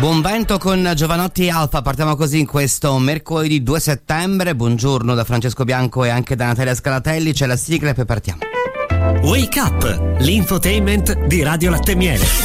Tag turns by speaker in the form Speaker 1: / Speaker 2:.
Speaker 1: Buon vento con Giovanotti Alfa, partiamo così in questo mercoledì 2 settembre. Buongiorno da Francesco Bianco e anche da Natalia Scalatelli, c'è la sigla e poi partiamo.
Speaker 2: Wake Up, l'infotainment di Radio Latte Miele.